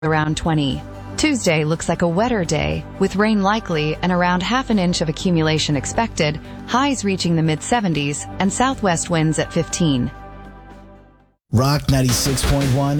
around 20. Tuesday looks like a wetter day, with rain likely and around half an inch of accumulation expected, highs reaching the mid-70s, and southwest winds at 15. Rock 96.1